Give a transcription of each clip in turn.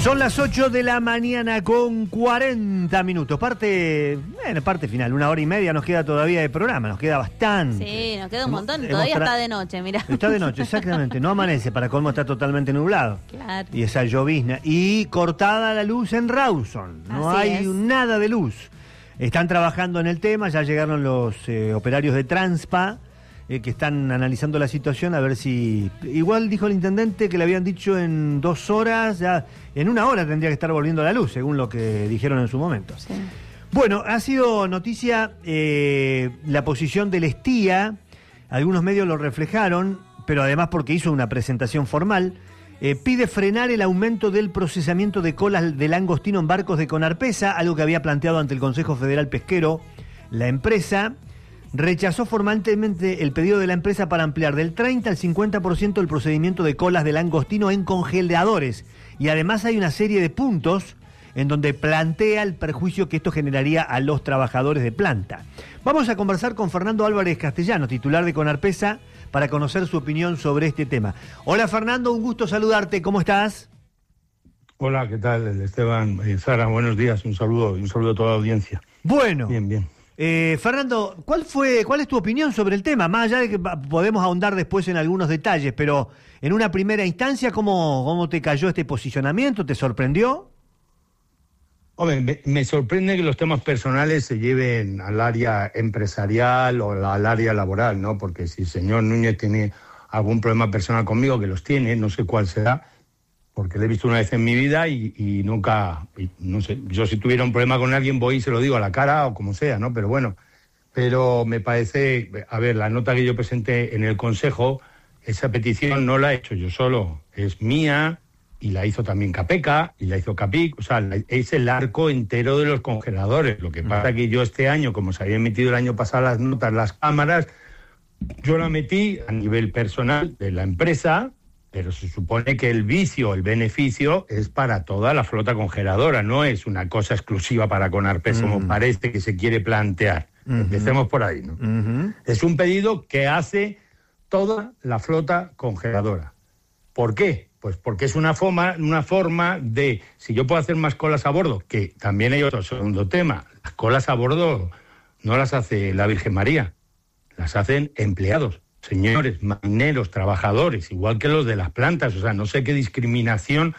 Son las 8 de la mañana con 40 minutos. Parte final, 1 hora y media nos queda todavía de programa, nos queda bastante. Sí, nos queda un montón, todavía está de noche, mirá. Está de noche, exactamente, no amanece, para colmo está totalmente nublado. Claro. Y esa llovizna. Y cortada la luz en Rawson, no Así hay es. nada de luz. Están trabajando en el tema, ya llegaron los operarios de Transpa, que están analizando la situación a ver si... Igual dijo el intendente que le habían dicho en 2 horas, ya en 1 hora tendría que estar volviendo la luz, según lo que dijeron en su momento. Sí. Bueno, ha sido noticia la posición del Estía, algunos medios lo reflejaron, pero además porque hizo una presentación formal, pide frenar el aumento del procesamiento de colas de langostino en barcos de Conarpesa, algo que había planteado ante el Consejo Federal Pesquero la empresa. Rechazó formalmente el pedido de la empresa para ampliar del 30 al 50% el procedimiento de colas de langostino en congeladores. Y además hay una serie de puntos en donde plantea el perjuicio que esto generaría a los trabajadores de planta. Vamos a conversar con Fernando Álvarez Castellano, titular de Conarpesa, para conocer su opinión sobre este tema. Hola Fernando, un gusto saludarte, ¿cómo estás? Hola, ¿qué tal, Esteban? Sara, buenos días, un saludo a toda la audiencia. Bueno. Bien. Fernando, ¿cuál es tu opinión sobre el tema? Más allá de que podemos ahondar después en algunos detalles, pero en una primera instancia, ¿cómo te cayó este posicionamiento? ¿Te sorprendió? Hombre, me sorprende que los temas personales se lleven al área empresarial o al área laboral, ¿no? Porque si el señor Núñez tiene algún problema personal conmigo, que los tiene, no sé cuál será, porque le he visto una vez en mi vida y nunca, no sé, yo si tuviera un problema con alguien voy y se lo digo a la cara o como sea, ¿no? Pero bueno, me parece, a ver, la nota que yo presenté en el Consejo, esa petición no la he hecho yo solo, es mía y la hizo también Capeca y la hizo Capic, o sea, es el arco entero de los congeladores. Lo que pasa que yo este año, como se había emitido el año pasado las notas, las cámaras, yo la metí a nivel personal de la empresa. Pero se supone que el beneficio es para toda la flota congeladora, no es una cosa exclusiva para Conarpesa, como parece que se quiere plantear. Empecemos por ahí, ¿no? Es un pedido que hace toda la flota congeladora. ¿Por qué? Pues porque es una forma de, si yo puedo hacer más colas a bordo, que también hay otro segundo tema, las colas a bordo no las hace la Virgen María, las hacen empleados. Señores, marineros, trabajadores, igual que los de las plantas, o sea, no sé qué discriminación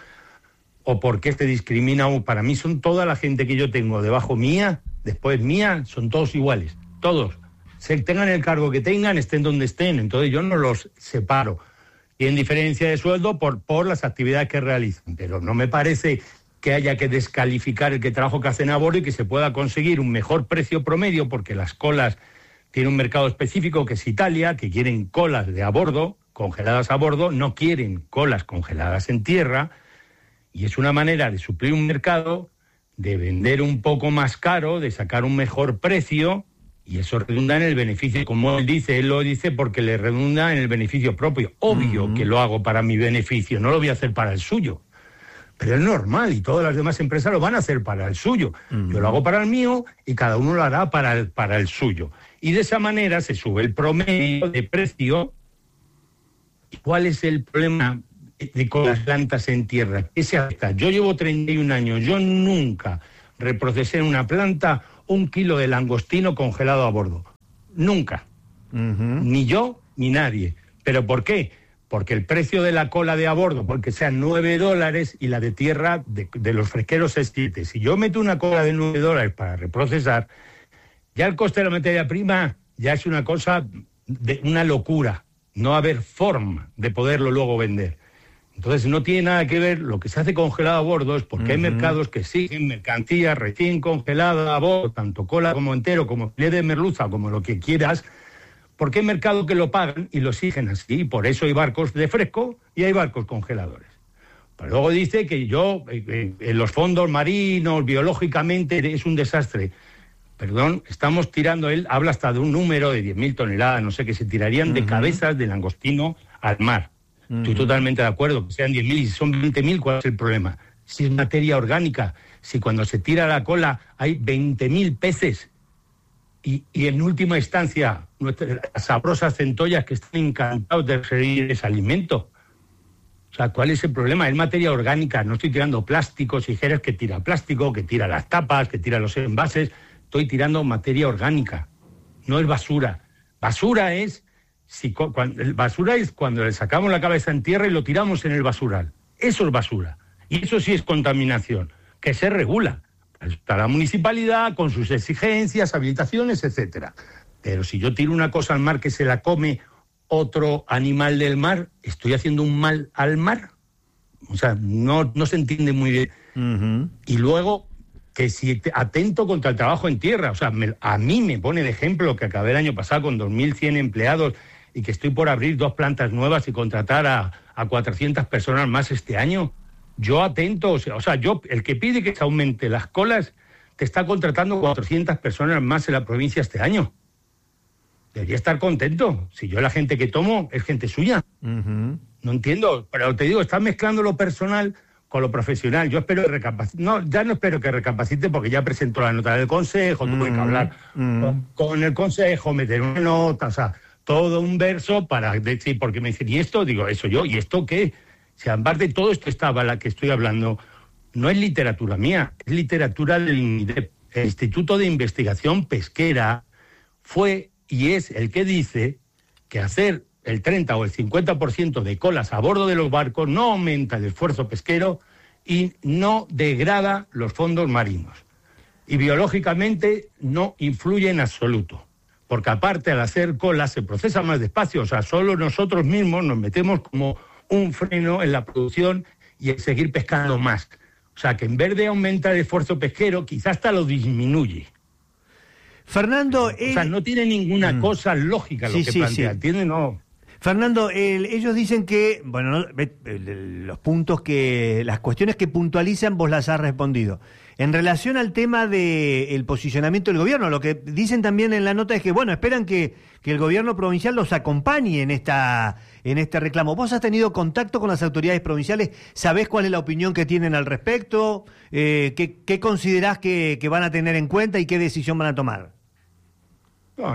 o por qué se discrimina. Para mí son toda la gente que yo tengo debajo mía, después mía, son todos iguales, todos. Tengan el cargo que tengan, estén donde estén, entonces yo no los separo. Tienen diferencia de sueldo por las actividades que realizan, pero no me parece que haya que descalificar el trabajo que hacen a bordo y que se pueda conseguir un mejor precio promedio, porque las colas tiene un mercado específico que es Italia, que quieren colas de a bordo, congeladas a bordo, no quieren colas congeladas en tierra, y es una manera de suplir un mercado, de vender un poco más caro, de sacar un mejor precio, y eso redunda en el beneficio, como él lo dice porque le redunda en el beneficio propio. Obvio que lo hago para mi beneficio, no lo voy a hacer para el suyo. Pero es normal, y todas las demás empresas lo van a hacer para el suyo. Yo lo hago para el mío y cada uno lo hará para el suyo. Y de esa manera se sube el promedio de precio. ¿Y cuál es el problema con las plantas en tierra? ¿Qué se afecta? Yo llevo 31 años, yo nunca reprocesé en una planta 1 kilo de langostino congelado a bordo. Nunca. Ni yo ni nadie. ¿Pero por qué? Porque el precio de la cola de a bordo, porque sean $9 y la de tierra de los fresqueros es 7. Si yo meto una cola de $9 para reprocesar, ya el coste de la materia prima ya es una cosa de una locura. No va a haber forma de poderlo luego vender. Entonces no tiene nada que ver lo que se hace congelado a bordo, es porque hay mercados que exigen mercancía recién congelada a bordo, tanto cola como entero, como filete de merluza, como lo que quieras, porque hay mercados que lo pagan y lo exigen así, y por eso hay barcos de fresco y hay barcos congeladores. Pero luego dice que en los fondos marinos, biológicamente, es un desastre. Perdón, estamos tirando, él habla hasta de un número de 10.000 toneladas, no sé, que se tirarían de cabezas de langostino al mar. Estoy totalmente de acuerdo, que sean 10.000 y si son 20.000, ¿cuál es el problema? Si es materia orgánica, si cuando se tira la cola hay 20.000 peces y en última instancia las sabrosas centollas que están encantados de recibir ese alimento. O sea, ¿cuál es el problema? Es materia orgánica, no estoy tirando plásticos, Gijeres que tira plástico, que tira las tapas, que tira los envases, estoy tirando materia orgánica, no es basura. Basura es cuando le sacamos la cabeza en tierra y lo tiramos en el basural. Eso es basura. Y eso sí es contaminación, que se regula. Está la municipalidad con sus exigencias, habilitaciones, etcétera. Pero si yo tiro una cosa al mar que se la come otro animal del mar, ¿estoy haciendo un mal al mar? O sea, no se entiende muy bien. Uh-huh. Y luego, que si atento contra el trabajo en tierra. O sea, a mí me pone de ejemplo que acabé el año pasado con 2.100 empleados y que estoy por abrir 2 plantas nuevas y contratar a 400 personas más este año. Yo atento, o sea, el que pide que se aumente las colas, te está contratando 400 personas más en la provincia este año. Debería estar contento. Si yo la gente que tomo es gente suya. Uh-huh. No entiendo, pero te digo, estás mezclando lo personal con lo profesional. Yo espero que recapacite. No, ya no espero que recapacite porque ya presentó la nota del Consejo, tuve que hablar con el Consejo, meter una nota, o sea, todo un verso para decir, porque me dicen, ¿y esto? Digo, ¿eso yo? ¿Y esto qué? Si aparte de todo esto estaba la que estoy hablando, no es literatura mía, es literatura del INIDEP. El Instituto de Investigación Pesquera fue y es el que dice que hacer el 30 o el 50% de colas a bordo de los barcos no aumenta el esfuerzo pesquero y no degrada los fondos marinos. Y biológicamente no influye en absoluto, porque aparte al hacer colas se procesa más despacio, o sea, solo nosotros mismos nos metemos como un freno en la producción y en seguir pescando más. O sea, que en vez de aumentar el esfuerzo pesquero, quizás hasta lo disminuye. Fernando... O sea, no tiene ninguna cosa lógica lo que plantea, ¿entiendes? No. Fernando, ellos dicen que, bueno, las cuestiones que puntualizan vos las has respondido. En relación al tema del posicionamiento del gobierno, lo que dicen también en la nota es que, bueno, esperan que el gobierno provincial los acompañe en este reclamo. ¿Vos has tenido contacto con las autoridades provinciales? ¿Sabés cuál es la opinión que tienen al respecto? ¿Qué considerás que van a tener en cuenta y qué decisión van a tomar? No,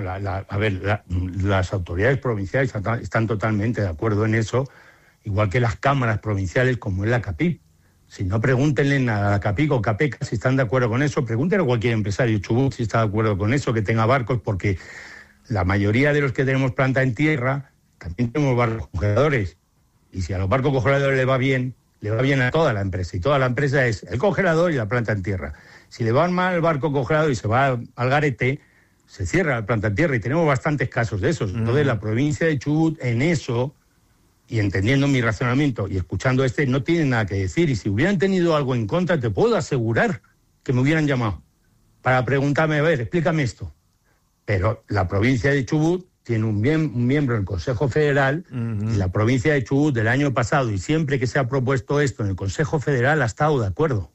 las autoridades provinciales están totalmente de acuerdo en eso, igual que las cámaras provinciales como es la CAPIC. Si no, pregúntenle a la CAPIC o CAPECA si están de acuerdo con eso, pregúntenle a cualquier empresario Chubut si está de acuerdo con eso, que tenga barcos, porque la mayoría de los que tenemos planta en tierra también tenemos barcos congeladores. Y si a los barcos congeladores le va bien a toda la empresa. Y toda la empresa es el congelador y la planta en tierra. Si le va mal el barco congelador y se va al garete, se cierra la planta en tierra y tenemos bastantes casos de esos. Entonces la provincia de Chubut en eso, y entendiendo mi razonamiento y escuchando no tiene nada que decir. Y si hubieran tenido algo en contra, te puedo asegurar que me hubieran llamado para preguntarme, a ver, explícame esto. Pero la provincia de Chubut tiene un miembro en el Consejo Federal y la provincia de Chubut del año pasado, y siempre que se ha propuesto esto en el Consejo Federal, ha estado de acuerdo.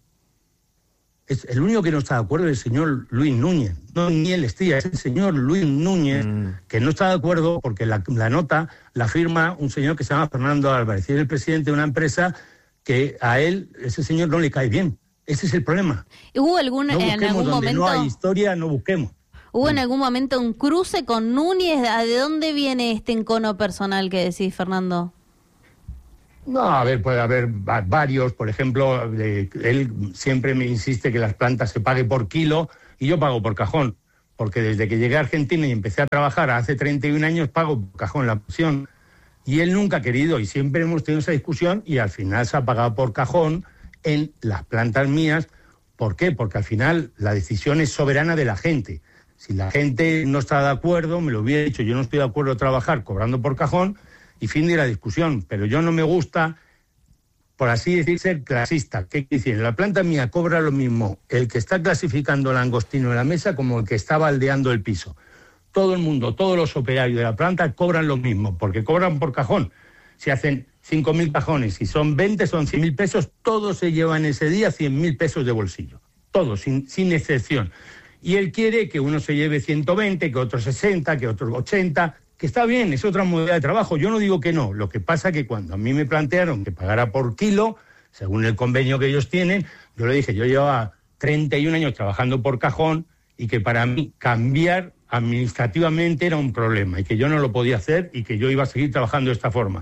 El único que no está de acuerdo es el señor Luis Núñez, no ni el Estía, es el señor Luis Núñez que no está de acuerdo porque la nota la firma un señor que se llama Fernando Álvarez, y es el presidente de una empresa que a él, ese señor no le cae bien. Ese es el problema. ¿Hubo en algún donde momento? No hay historia, no busquemos. ¿Hubo en algún momento un cruce con Núñez? ¿De dónde viene este encono personal que decís, Fernando? No, a ver, puede haber varios. Por ejemplo, él siempre me insiste que las plantas se pague por kilo y yo pago por cajón. Porque desde que llegué a Argentina y empecé a trabajar hace 31 años, pago por cajón la pensión. Y él nunca ha querido, y siempre hemos tenido esa discusión, y al final se ha pagado por cajón en las plantas mías. ¿Por qué? Porque al final la decisión es soberana de la gente. Si la gente no está de acuerdo, me lo hubiera dicho, yo no estoy de acuerdo a trabajar cobrando por cajón, y fin de la discusión. Pero yo no me gusta, por así decir, ser clasista. ¿Qué quiere decir? En la planta mía cobra lo mismo el que está clasificando langostino en la mesa como el que está baldeando el piso. Todo el mundo, todos los operarios de la planta cobran lo mismo, porque cobran por cajón. Si hacen 5.000 cajones, si son 20, son 100.000 pesos, todos se llevan ese día 100.000 pesos de bolsillo. Todos, sin excepción. Y él quiere que uno se lleve 120, que otro 60, que otro 80... que está bien, es otra modalidad de trabajo, yo no digo que no. Lo que pasa que cuando a mí me plantearon que pagara por kilo, según el convenio que ellos tienen, yo le dije, yo llevaba 31 años trabajando por cajón y que para mí cambiar administrativamente era un problema y que yo no lo podía hacer y que yo iba a seguir trabajando de esta forma.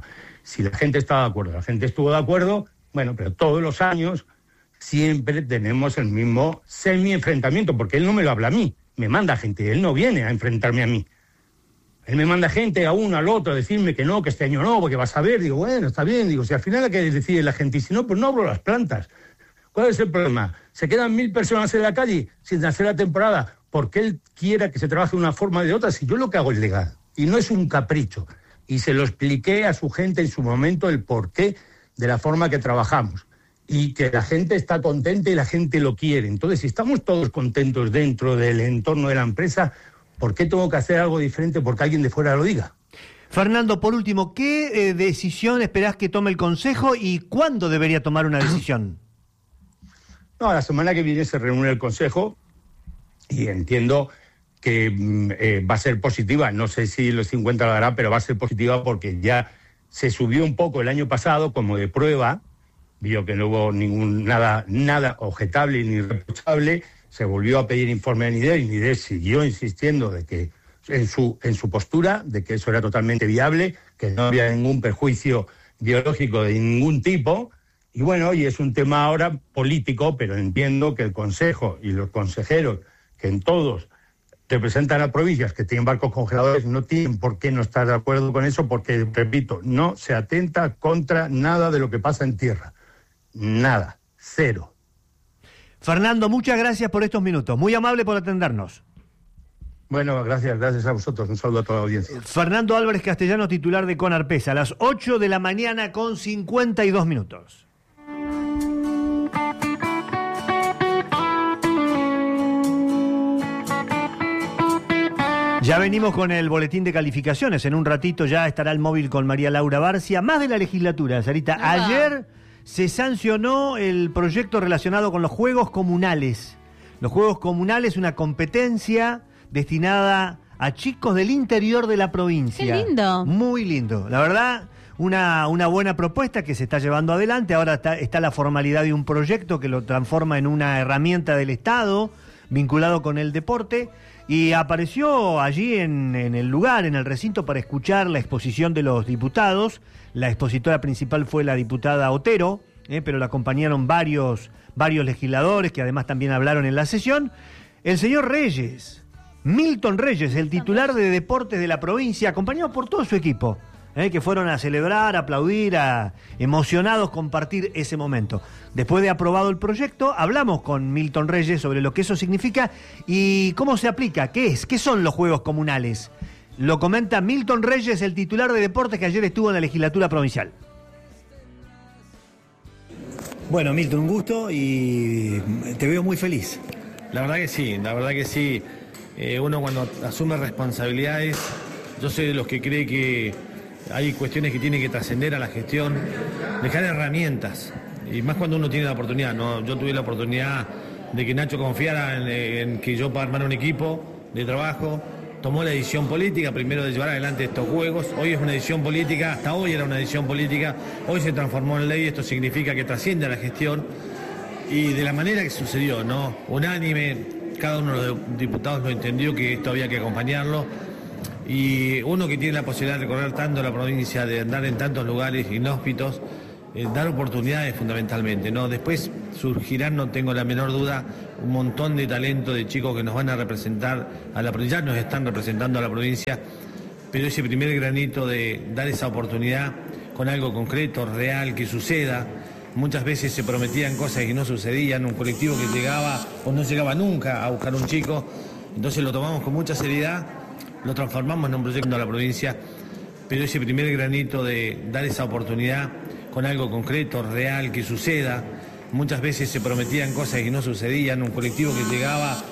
Si la gente estaba de acuerdo, la gente estuvo de acuerdo, bueno, pero todos los años siempre tenemos el mismo semi-enfrentamiento, porque él no me lo habla a mí, me manda gente, él no viene a enfrentarme a mí. Él me manda gente a uno, al otro, a decirme que no, que este año no, porque vas a ver. Digo, bueno, está bien. Digo, si al final hay que decide la gente, y si no, pues no abro las plantas. ¿Cuál es el problema? Se quedan 1000 personas en la calle sin hacer la temporada porque él quiera que se trabaje de una forma o de otra, si yo lo que hago es legal. Y no es un capricho. Y se lo expliqué a su gente en su momento el porqué de la forma que trabajamos. Y que la gente está contenta y la gente lo quiere. Entonces, si estamos todos contentos dentro del entorno de la empresa, ¿por qué tengo que hacer algo diferente porque alguien de fuera lo diga? Fernando, por último, ¿qué decisión esperás que tome el Consejo y cuándo debería tomar una decisión? No, la semana que viene se reúne el Consejo y entiendo que va a ser positiva. No sé si los 50 lo hará, pero va a ser positiva porque ya se subió un poco el año pasado como de prueba, vio que no hubo nada objetable ni reprochable. Se volvió a pedir informe a NIDER y NIDER siguió insistiendo de que en su postura, de que eso era totalmente viable, que no había ningún perjuicio biológico de ningún tipo. Y bueno, y es un tema ahora político, pero entiendo que el Consejo y los consejeros, que en todos representan a provincias que tienen barcos congeladores, no tienen por qué no estar de acuerdo con eso, porque, repito, no se atenta contra nada de lo que pasa en tierra. Nada. Cero. Fernando, muchas gracias por estos minutos. Muy amable por atendernos. Bueno, gracias a vosotros. Un saludo a toda la audiencia. Fernando Álvarez Castellano, titular de Conarpesa, a las 8 de la mañana con 52 minutos. Ya venimos con el boletín de calificaciones. En un ratito ya estará el móvil con María Laura Barcia. Más de la legislatura, Sarita. Ayer se sancionó el proyecto relacionado con los Juegos Comunales. Los Juegos Comunales, una competencia destinada a chicos del interior de la provincia. ¡Qué lindo! Muy lindo. La verdad, una buena propuesta que se está llevando adelante. Ahora está la formalidad de un proyecto que lo transforma en una herramienta del Estado vinculado con el deporte. Y apareció allí en el lugar, en el recinto, para escuchar la exposición de los diputados. La expositora principal fue la diputada Otero, pero la acompañaron varios legisladores que además también hablaron en la sesión. El señor Reyes, Milton Reyes, el titular de deportes de la provincia, acompañado por todo su equipo, que fueron a celebrar, a aplaudir, emocionados compartir ese momento. Después de aprobado el proyecto, hablamos con Milton Reyes sobre lo que eso significa y cómo se aplica, qué son los Juegos Comunales. Lo comenta Milton Reyes, el titular de deportes que ayer estuvo en la legislatura provincial. Bueno, Milton, un gusto y te veo muy feliz. La verdad que sí. Uno cuando asume responsabilidades, yo soy de los que cree que hay cuestiones que tienen que trascender a la gestión, dejar herramientas, y más cuando uno tiene la oportunidad, ¿no? Yo tuve la oportunidad de que Nacho confiara en que yo pueda armar un equipo de trabajo, tomó la decisión política primero de llevar adelante estos juegos. Hoy es una decisión política, hasta hoy era una decisión política, hoy se transformó en ley. Esto significa que trasciende a la gestión y de la manera que sucedió, ¿no? Unánime, cada uno de los diputados lo entendió que esto había que acompañarlo. Y uno que tiene la posibilidad de recorrer tanto la provincia, de andar en tantos lugares inhóspitos, dar oportunidades fundamentalmente, ¿no? Después surgirán, no tengo la menor duda, un montón de talento de chicos que nos van a representar a la provincia, ya nos están representando a la provincia, pero ese primer granito de dar esa oportunidad con algo concreto, real, que suceda. Muchas veces se prometían cosas que no sucedían, un colectivo que llegaba o no llegaba nunca a buscar un chico, entonces lo tomamos con mucha seriedad, lo transformamos en un proyecto a la provincia, pero ese primer granito de dar esa oportunidad con algo concreto, real, que suceda. Muchas veces se prometían cosas que no sucedían, un colectivo que llegaba